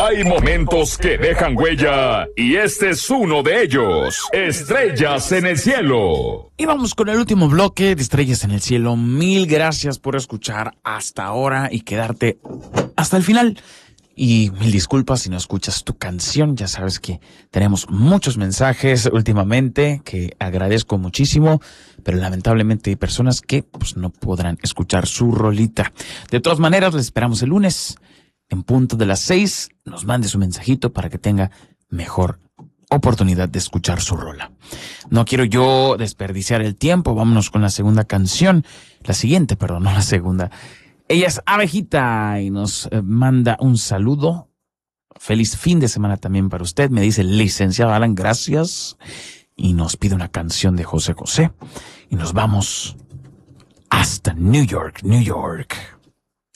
Hay momentos que dejan huella y este es uno de ellos. Estrellas en el cielo. Y vamos con el último bloque de Estrellas en el cielo. Mil gracias por escuchar hasta ahora y quedarte hasta el final. Y mil disculpas si no escuchas tu canción. Ya sabes que tenemos muchos mensajes últimamente que agradezco muchísimo, pero lamentablemente hay personas que pues no podrán escuchar su rolita. De todas maneras, les esperamos el lunes en punto de las 6. Nos mande su mensajito para que tenga mejor oportunidad de escuchar su rola. No quiero yo desperdiciar el tiempo. Vámonos con la segunda canción. La siguiente, perdón, no la segunda. Ella es Abejita y nos manda un saludo. Feliz fin de semana también para usted. Me dice, licenciado Alan, gracias. Y nos pide una canción de José José. Y nos vamos hasta New York, New York.